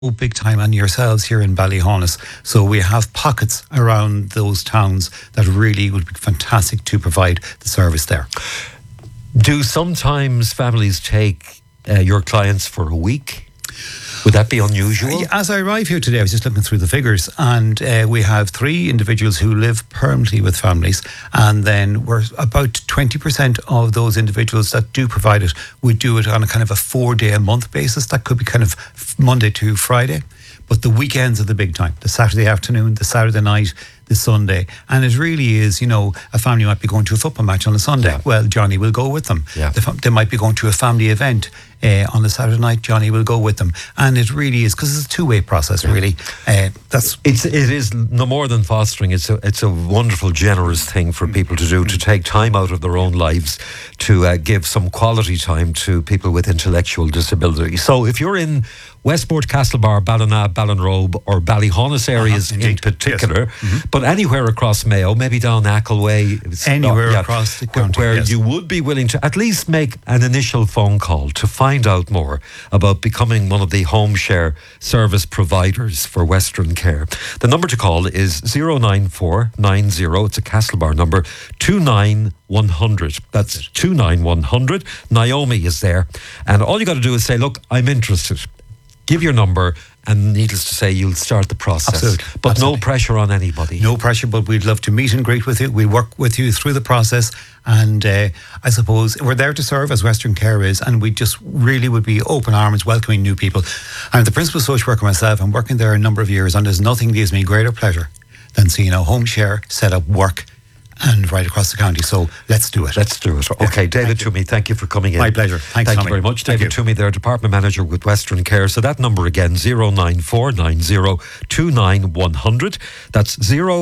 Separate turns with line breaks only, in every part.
big time on yourselves here in Ballyhonus. So we have pockets around those towns that really would be fantastic to provide the service there.
Do sometimes families take your clients for a week? Would that be unusual?
As I arrived here today, I was just looking through the figures, and we have 3 individuals who live permanently with families, and then we're about 20% of those individuals that do provide it would do it on a kind of a 4-day-a-month basis. That could be kind of Monday to Friday, but the weekends are the big time. The Saturday afternoon, the Saturday night, the Sunday. And it really is, a family might be going to a football match on a Sunday.
Yeah.
Well, Johnny will go with them.
Yeah.
They might be going to a family event on the Saturday night. Johnny will go with them. And it really is, because it's a two-way process, really. It
is no more than fostering. It's a wonderful, generous thing for people to do, to take time out of their own lives to give some quality time to people with intellectual disability. So if you're in Westport, Castlebar, Ballina, Ballinrobe or Ballyhonus areas in particular,
yes.
but anywhere across Mayo, maybe down Ackleway,
anywhere across the county,
where
yes.
you would be willing to at least make an initial phone call to find out more about becoming one of the home share service providers for Western Care. The number to call is 09490, it's a Castlebar number, 29100. That's 29100. Naomi is there, and all you got to do is say, look, I'm interested. Give your number, and needless to say, you'll start the process.
Absolutely.
But
Absolutely.
no pressure on anybody.
No pressure, but we'd love to meet and greet with you. We'll work with you through the process, and I suppose we're there to serve, as Western Care is, and we just really would be open arms welcoming new people. I'm the principal social worker myself. I'm working there a number of years, and there's nothing gives me greater pleasure than seeing a home share set up work and right across the county. So let's do it.
Let's do it. Okay, David Toomey, thank you for coming in.
My pleasure. Thank
you
Tommy.
very much.
Thank
David
you.
Toomey there, Department Manager with Western Care. So that number again, 09490 That's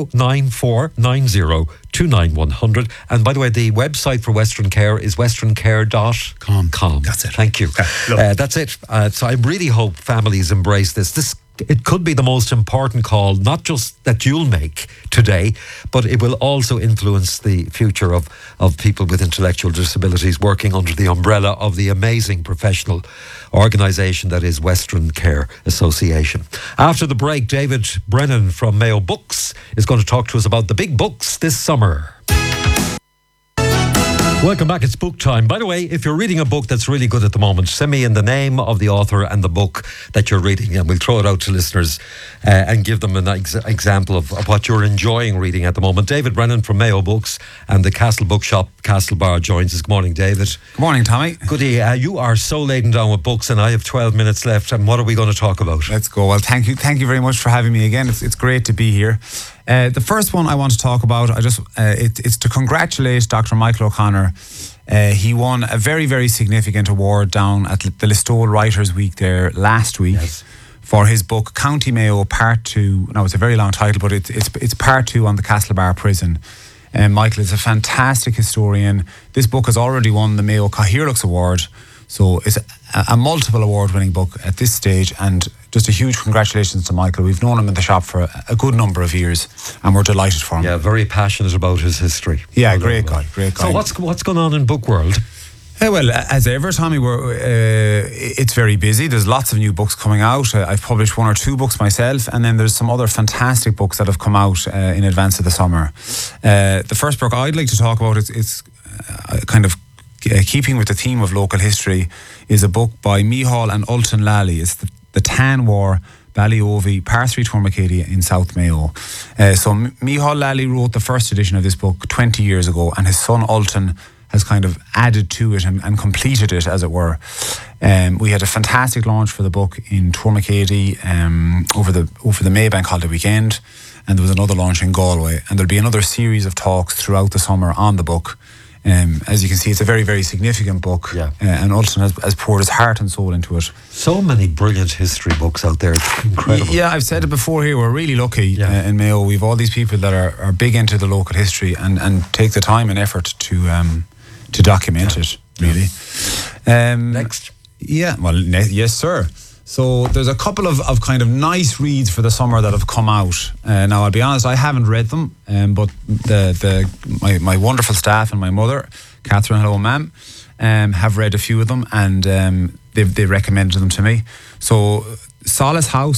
09490 And by the way, the website for Western Care is westerncare.com.
That's it.
Thank you. That's it. So I really hope families embrace this. It could be the most important call, not just that you'll make today, but it will also influence the future of people with intellectual disabilities working under the umbrella of the amazing professional organisation that is Western Care Association. After the break, David Brennan from Mayo Books is going to talk to us about the big books this summer. Welcome back, it's book time. By the way, if you're reading a book that's really good at the moment, send me in the name of the author and the book that you're reading, and we'll throw it out to listeners and give them an example of what you're enjoying reading at the moment. David Brennan from Mayo Books and the Castle Bookshop, Castlebar, joins us. Good morning, David.
Good morning, Tommy.
Goody, you are so laden down with books, and I have 12 minutes left, and what are we going to talk about?
Let's go. Well, thank you very much for having me again. It's great to be here. The first one I want to talk about, it's to congratulate Dr. Michael O'Connor. He won a very, very significant award down at the Listowel Writers' Week there last week.
Yes.
For his book County Mayo Part 2. Now, it's a very long title, but it's Part 2 on the Castlebar Prison. Michael is a fantastic historian. This book has already won the Mayo Cathaoirleachs Award, so it's a multiple award-winning book at this stage, and just a huge congratulations to Michael. We've known him in the shop for a good number of years, and we're delighted for him.
Yeah, very passionate about his history.
Yeah, great guy.
So what's going on in book world?
Well, as ever, Tommy, it's very busy. There's lots of new books coming out. I've published 1 or 2 books myself, and then there's some other fantastic books that have come out in advance of the summer. The first book I'd like to talk about, it's kind of keeping with the theme of local history, is a book by Micheál and Ultan Lally. It's the Tan War, Ballyovi, Parsley Tourmakedia in South Mayo. So Micheál Lally wrote the first edition of this book 20 years ago, and his son Ultan has kind of added to it and completed it, as it were. We had a fantastic launch for the book in Tourmakedia over the Maybank holiday weekend, and there was another launch in Galway, and there'll be another series of talks throughout the summer on the book. As you can see, it's a very, very significant book, and Ultan has poured his heart and soul into it.
So many brilliant history books out there. It's incredible.
Yeah, I've said it before here, we're really lucky in Mayo. We've all these people that are big into the local history and take the time and effort to document it, really.
Next.
Yeah, well, yes, sir. So there's a couple of kind of nice reads for the summer that have come out. Now, I'll be honest, I haven't read them, but my wonderful staff and my mother, Catherine, hello ma'am, have read a few of them, and they recommended them to me. So Solace House